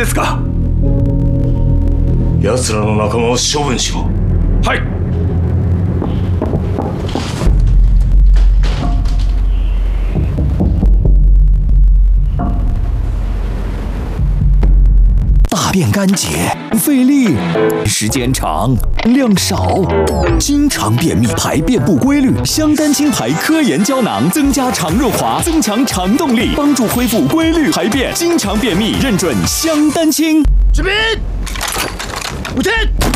ですか？奴らの仲間を処分しろ。はい。 大便干结，费力，时间长，量少，经常便秘，排便不规律。香丹清排科研胶囊增加肠润滑，增强肠动力，帮助恢复规律排便。经常便秘，认准香丹清。 士兵，5天。